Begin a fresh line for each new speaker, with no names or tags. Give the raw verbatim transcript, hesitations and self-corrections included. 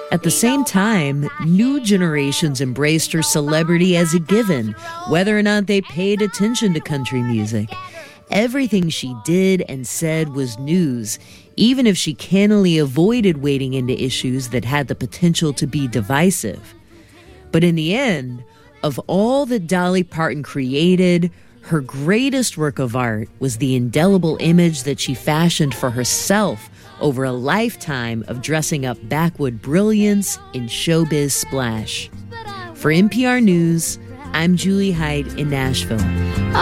At the same time, new generations embraced her celebrity as a given, whether or not they paid attention to country music. Everything she did and said was news, even if she cannily avoided wading into issues that had the potential to be divisive. But in the end, of all that Dolly Parton created, her greatest work of art was the indelible image that she fashioned for herself over a lifetime of dressing up backwood brilliance in showbiz splash. For N P R News, I'm Julie Heidt in Nashville.